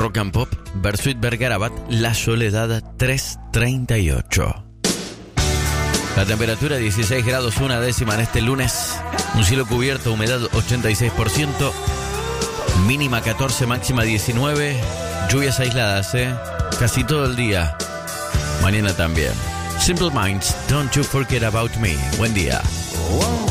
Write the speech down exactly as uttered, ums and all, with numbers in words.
Rock and Pop, Bersuit Vergarabat, La Soledad tres treinta y ocho. La temperatura dieciséis grados una décima en este lunes. Un cielo cubierto, humedad ochenta y seis por ciento. Mínima catorce, máxima diecinueve. Lluvias aisladas, ¿eh? Casi todo el día. Mañana también. Simple Minds, Don't You Forget About Me. Buen día.